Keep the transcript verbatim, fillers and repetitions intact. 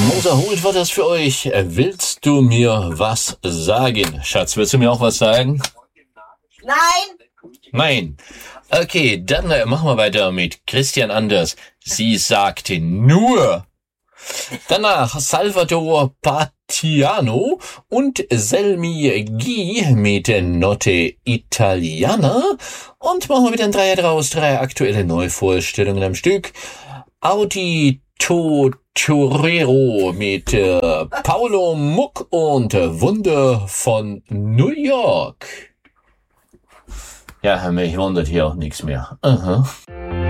Moser Hult war das für euch. Willst du mir was sagen? Schatz, willst du mir auch was sagen? Nein. Nein. Okay, dann äh, machen wir weiter mit Christian Anders. Sie sagte nur. Danach Salvatore Patiano und Selmi G mit Notte Italiana. Und machen wir wieder ein Dreier draus. Drei aktuelle Neuvorstellungen am Stück. Audi Torero mit äh, Paolo Muck und Wunder von New York. Ja, mich wundert hier auch nichts mehr. Aha.